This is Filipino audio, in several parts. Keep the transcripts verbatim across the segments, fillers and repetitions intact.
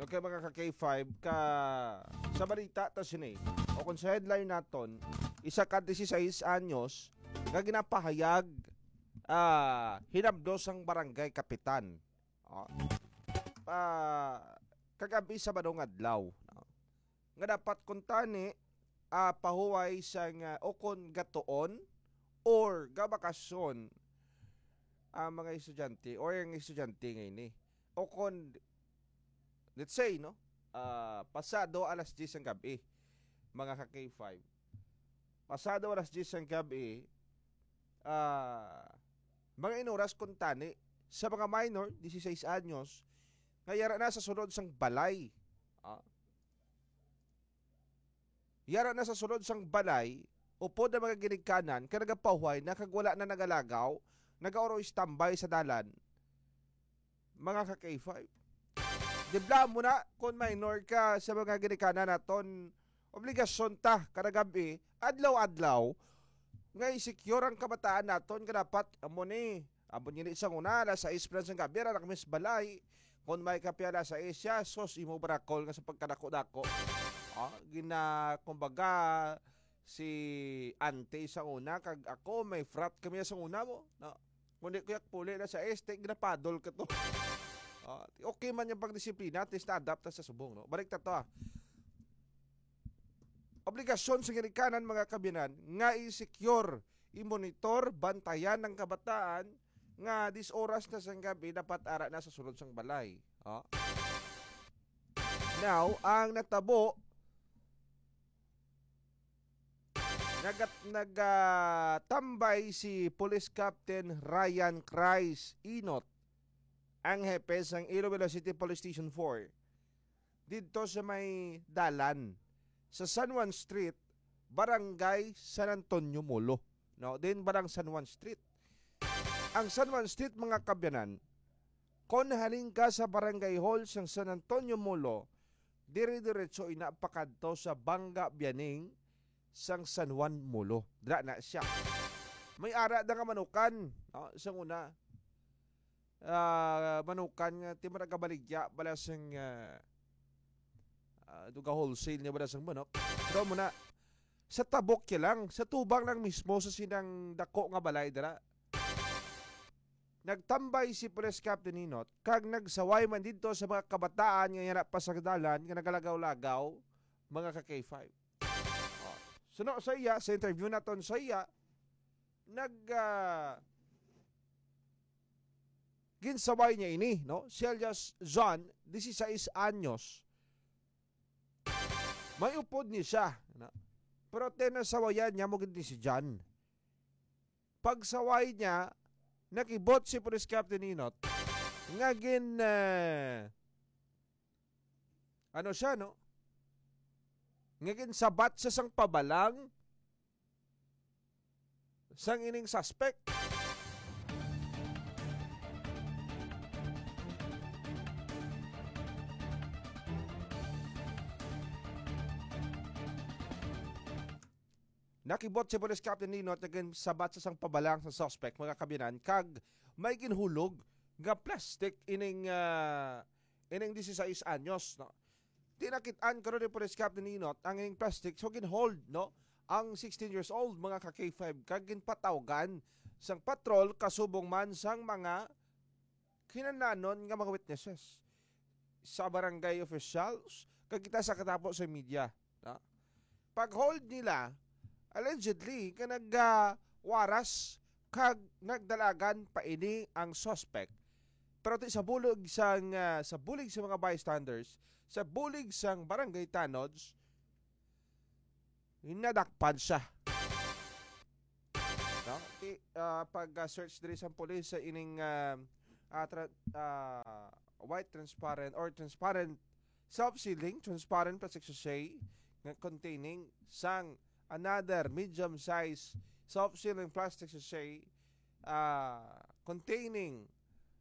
Okay mga ka-K five, ka sa balita ta sini o kung sa headline naton, isa ka disisays anyos nga ginapahayag ah, hinabdos ang barangay kapitan. Oh. Pa kagabi sa badong adlaw. No? Nga dapat kuntani ah, pahuway sa nga okon gatuon or gabakasyon ang mga estudyante or yung estudyante ngayon eh. Okon let's say, no? Uh, pasado alas diyes ng gabi, mga ka-K five. Pasado alas diyes ng gabi, uh, mga inuras kuntani sa mga minor, disisays anyos, nga yara na sa sunod sang balay. Ah. Yara na sa sunod sang balay, upod na mga ginigkanan, kanagapahuay na kagwala na nagalagaw, nagaoro standby sa dalan, mga ka-K five. Dibla mo na kung minor ka sa mga ginikanan naton, obligasyon ta kada gabi adlaw-adlaw nga i-secure ang kabataan naton nga dapat amo ni amo ni isang una alas sais pa sa gabi ra kami sa balay kung may kapya alas sais siya sos imo brakol nga sa pagkadako-dako. Ah, gina kumbaga si ante sa una kag ako may frat kami sa una mo. No. Kundi kuyak puli na sa este ginapadol ka to. Uh, okay man yung pagdisiplina at least na-adapt sa subong. No? Balik ta to ah. Obligasyon sa ginikanan mga kabinan nga i-secure, i-monitor, bantayan ng kabataan nga dis oras na sa gabi dapat ara na sa sulod sang balay. Uh. Now, ang natabo nagat nagatambay uh, si Police Captain Ryan Christ Inot, ang hepe ng Iloilo City Police Station four dito sa may dalan sa San Juan Street, Barangay San Antonio Molo. No, din barang San Juan Street. Ang San Juan Street mga kabyanan, kung haling ka sa Barangay Hall ng San Antonio Molo, dire-diretso inapakadto sa Bangga Bianing sang San Juan Molo. Dra na siya. May ara da nga manukan, no, isang una. Uh, manukan nga ti maragabaligya bala sang uh, uh, duga wholesale niya bala sang manok. Pero muna sa tabok ya lang, sa tubang lang mismo sa sinang dako nga balay dara. Nagtambay si Police Captain Ninot kag nagsaway man dito sa mga kabataan nga yara pa sa dalan nga nagalagaw-lagaw mga ka-K five. Oh. Suno sa iya sa interview naton sa iya nag uh, ginsaway niya ini, no? Si alias John, disisays anyos. May upod ni siya. No? Pero tinasawayan niya mo gindi si John. Pagsaway niya, nakibot si Police Captain Inot, nga gin, uh, ano siya, no? Nga gin sabat sa sang pabalang sang ining suspect. Nakibot si Police Captain Ninot na sabat sa sang pabalang sa suspect mga kabinan kag may ginhulog nga plastic ining uh, ining disisays anyos, no. Tinakitaan karon ni Police Captain Ninot ang ining plastic so ginhold, no, ang sixteen years old mga ka-K five kag ginpatawgan sang patrol kasubong man sang mga kinananon nga mga witnesses sa barangay officials kag kita sa katapo sa media, no. Pag hold nila allegedly ka nagwaras uh, kag nagdalagan pa ini ang suspect. Pero sa bulig sang uh, sa bulig sa mga bystanders, sa bulig sang barangay tanods, inadakpan siya. No? I, uh, pag uh, search diri sa pulis sa ining uh, uh, tra- uh, white transparent or transparent self-sealing, transparent plastic sachet containing sang another medium-sized self-sealing plastic sachet uh, containing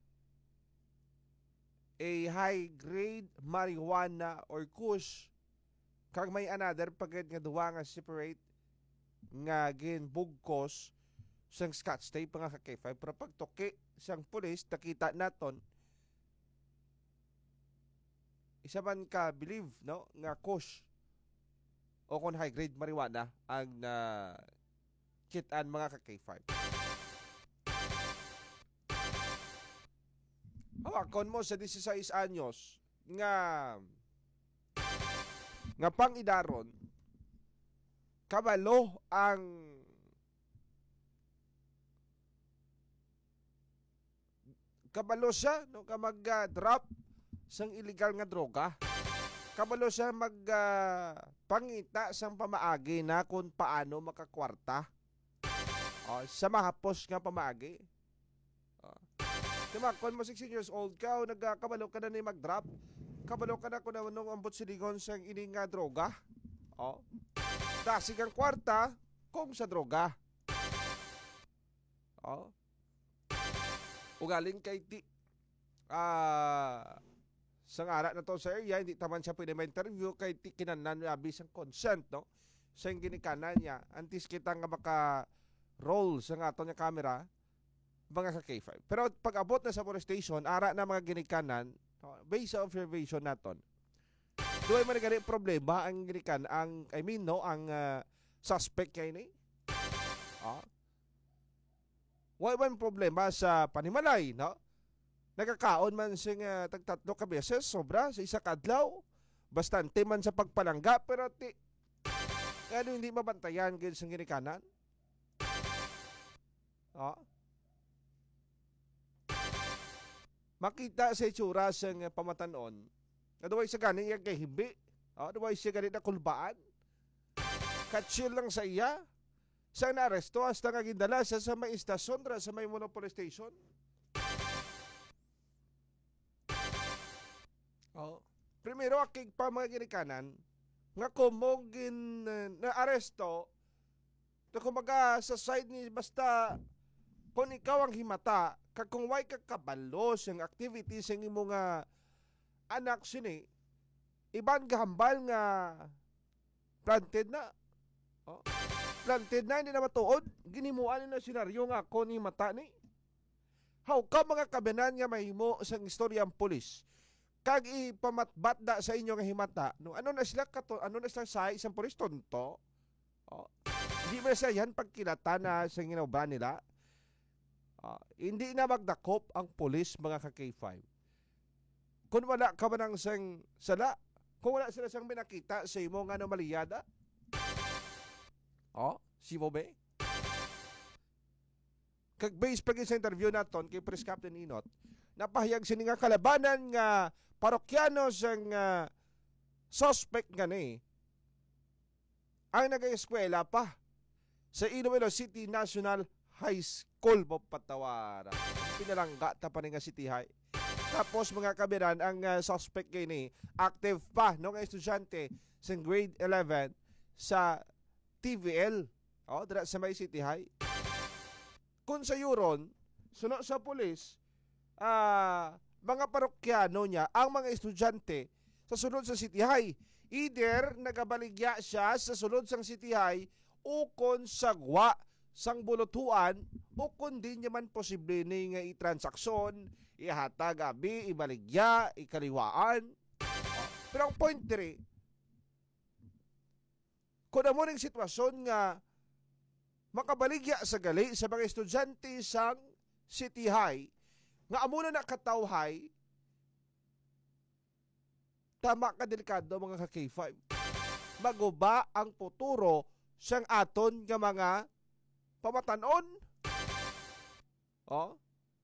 a high-grade marijuana or kush kag may another pagkat nga duwa nga separate nga ginbugkos sang scotch tape mga ka-K five pero pagtuki sang pulis nakita naton isa man ka believe no nga kush o kon high grade marijuana ang na kitaan mga ka K five. Hawakon mo sa disisays anyos nga nga pangidaron kabalo ang kabalo siya no ka mag-drop sang illegal nga droga. Kabalo siya mag uh, pangita sang pamaagi na kung paano makakwarta. Oh, sa mahapos nga pamaagi. Oh. Diba, kung mo sixteen years old ka o nagkabalo ka na ni mag-drop, kabalo ka na kung na nung ambot siligon sang ining nga droga. Oh. Tasig ang kwarta kung sa droga. Oh. Ugaling kay ti ah uh, sa ngara na to sa area, hindi taman siya pwede ma-interview kay ti kinanan abis ang consent no sa ginikanan niya antis kita nga maka roll sa nga niya camera mga ka K five. Pero pag abot na sa police station ara na mga ginikanan no, based sa observation naton duay man gani problema ang ginikan ang I mean no ang uh, suspect kay ni ah wala man problema sa panimalay no. Nagkakaon man sing uh, tagtatlo ka beses, sobra sa isa kadlaw. Bastante man sa pagpalangga, pero ti, ano hindi mabantayan gil sa ginikanan? Oh. Makita sa itsura sa uh, pamatanon, naduway sa ganing iya kay himbi, oh, naduway siya ganit na kulbaan. Katsil lang sa iya, sa na-aresto, hasta nga gindala sa sa may istasyon, sa may Monopoly Station. Oh. Primero akig pa mga ginikanan nga kumogin uh, na aresto to kumaga sa side ni basta kung ikaw ang himata kag kung way ka kabalo ang activities ang imo nga anak sini iban gahambal nga planted na oh. Planted na hindi na matuod ginimuan na senaryo nga kon himata ni how ka mga kabanan nga mahimo sang istoryang pulis kag ipamatbat da sa inyo nga himata no ano na sila kato ano na sila sa isang pulis tonto oh. Hindi ba sa yan pagkilata na sa ginobra nila oh. Hindi na magdakop ang pulis mga ka K five kung wala ka ba nang sang sala kung wala sila sang binakita sa imo nga anomaliyada oh si mo be kag base pag sa interview naton kay Police Captain Inot napahayag sini nga kalabanan nga parokyano sang uh, suspect gani ang nag-eskwela pa sa Iloilo City National High School mo patawara pinalangga ta pa nga City High tapos mga kabiran ang uh, suspect gani active pa no nga estudyante sa grade eleven sa T V L oh dira sa may City High kung sa yuron suno sa pulis ah uh, mga parokyano niya, ang mga estudyante sa sulod sa City High. Either nagabaligya siya sa sulod sang City High o kon sagwa sang bulutuan o kun di niya man posible ni nga itransaksyon, ihatag abi, ibaligya, ikaliwaan. Pero ang point diri, kung mo ning sitwasyon nga makabaligya sa gali sa mga estudyante sang City High, nga amo na nakatawhay tama ka delikado mga ka K five maguba ang futuro sang aton nga mga pamatanon oh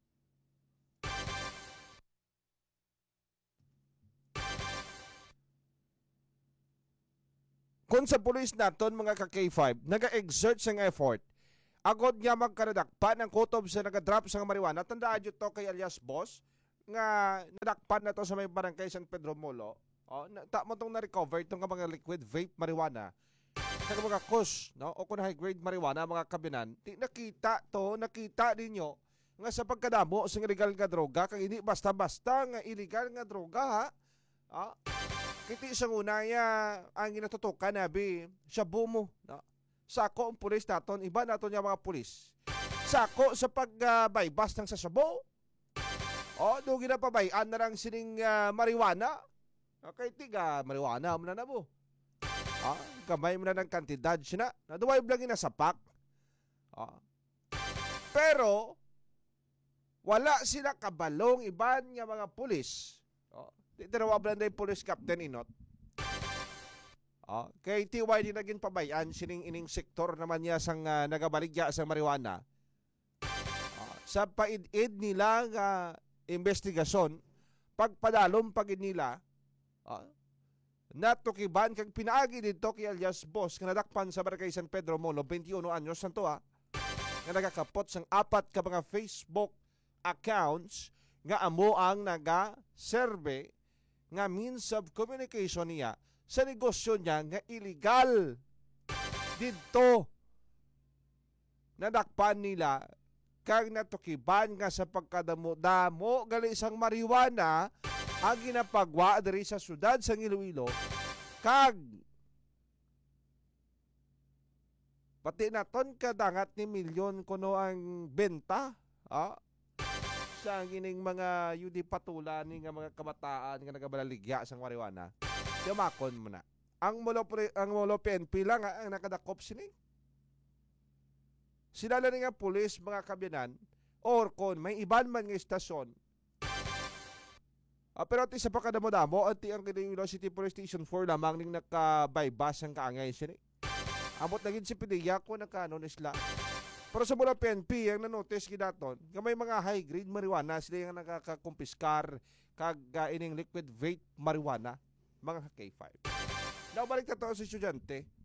kung sa pulis naton mga ka K five naga-exert sang effort agod nga magkaradakpan ang kutob sa nagadrop sa marijuana. Tandaan nyo to kay alias Boss nga nadakpan na to sa may barangay San Pedro Molo. Oh, ta mo tong na-recover itong mga liquid vape marijuana. Sa mga kush, no? O kung high grade marijuana mga kabinan, di nakita to, nakita ninyo nga sa pagkadamo sa illegal nga droga kag hindi basta-basta nga illegal nga droga ha. Ah, kiti sa una ya ang ginatutukan nabi, shabu mo, no? Sako ang pulis naton, iba naton yung mga pulis. Sako sa pag-bypass uh, ng sasabo. O, doon ginapabayan na lang sining uh, marijuana. Okay, tiga, marijuana mo na na mo. Ah, kamay mo na ng kantidad siya na. Naduway lang inasapak. Ah. Pero, wala sila kabalong iban nga mga pulis. Oh, di tinawablan na yung police captain inot. Oh, kay T Y di naging pabayan sining ining sektor naman niya sang uh, nagabaligya sa marijuana. Oh, sa paid-id nila nga investigasyon, pagpadalom pagid nila, oh, natukiban kag pinaagi dito kay alias Boss nga nadakpan sa Barangay San Pedro Molo, twenty-one anyos santo ah, nga nagakapot sang apat ka mga Facebook accounts nga amo ang naga-serve nga means of communication niya sa negosyo niya nga illegal. Dito nadakpan nila kag natukiban nga sa pagkadamo-damo gali isang marijuana ang ginapagwa diri sa syudad sa Iloilo kag pati naton kadangat ni milyon kuno ang benta ah, sa gining mga yudi patulan ni nga mga kabataan nga nagabaligya sa marijuana. Yamakon mo na. Ang molo ang molo P N P lang ang nakadakop sini. Sila lang nga pulis mga kabyanan or kon may iban man nga istasyon. Ah, pero ti sa pakadamo-damo at ti ang Iloilo City Police Station four lamang ning nakabaybas ang kaangay sini. Amot naging si Pidiya ko nakanon isla. Pero sa mula P N P, ang nanotice kinaton, nga may mga high-grade marijuana, sila yung nakakakumpiskar kag uh, ining liquid vape marijuana, mga K five. Now, balik na to sa estudyante.